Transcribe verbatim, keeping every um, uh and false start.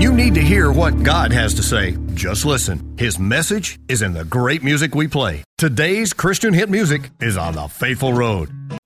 When you need to hear what God has to say, just listen. His message is in the great music we play. Today's Christian hit music is on the Faithful Road.